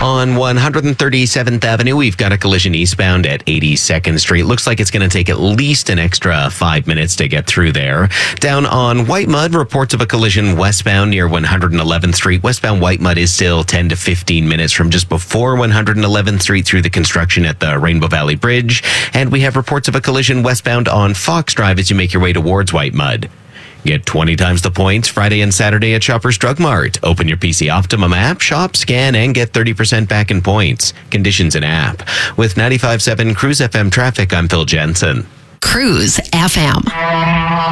On 137th Avenue, we've got a collision eastbound at 82nd Street. Looks like it's going to take at least an extra 5 minutes to get through there. Down on White Mud, reports of a collision westbound near 111th Street. Westbound White Mud is still 10 to 15 minutes from just before 111th Street through the construction at the Rainbow Valley Bridge. And we have reports of a collision westbound on Fox Drive as you make your way towards White Mud. Get 20 times the points Friday and Saturday at Shoppers Drug Mart. Open your PC Optimum app, shop, scan, and get 30% back in points. Conditions in app. With 95.7 Cruise FM traffic, I'm Phil Jensen. Cruise FM.